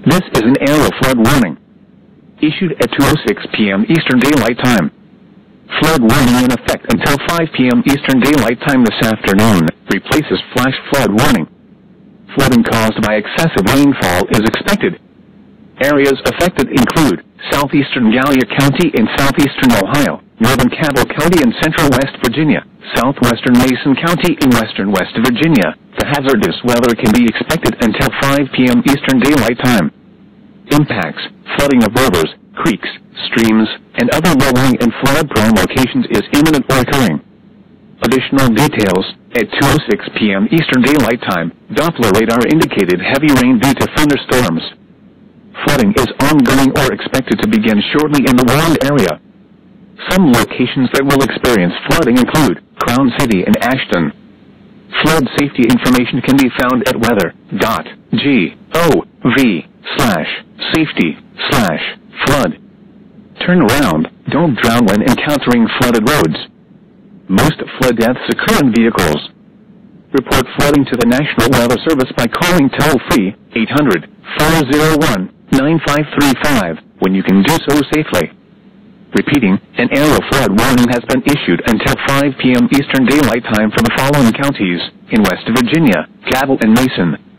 This is an area flood warning. Issued at 2:06 p.m. Eastern Daylight Time. Flood warning in effect until 5 p.m. Eastern Daylight Time this afternoon, replaces flash flood warning. Flooding caused by excessive rainfall is expected. Areas affected include southeastern Gallia County in southeastern Ohio, northern Cabell County in central West Virginia, southwestern Mason County in western West Virginia. The hazardous weather can be expected until 5 p.m. Eastern Daylight Time. Impacts: flooding of rivers, creeks, streams, and other low-lying and flood-prone locations is imminent or occurring. Additional details: at 2:06 p.m. Eastern Daylight Time, Doppler radar indicated heavy rain due to thunderstorms. Flooding is ongoing or expected to begin shortly in the warned area. Some locations that will experience flooding include Crown City and Ashton. Flood safety information can be found at weather.gov/safety/flood. Turn around, don't drown when encountering flooded roads. Most flood deaths occur in vehicles. Report flooding to the National Weather Service by calling toll-free 800-401-9535 when you can do so safely. Repeating, an area flood warning has been issued until 5 p.m. Eastern Daylight Time for the following counties in West Virginia: Cabell and Mason,